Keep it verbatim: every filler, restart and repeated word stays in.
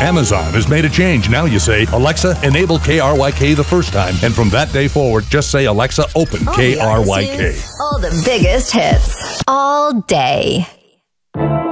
Amazon has made a change. Now you say, Alexa, enable K R Y K the first time. And from that day forward, just say, Alexa, open K R Y K. All the biggest hits. All day.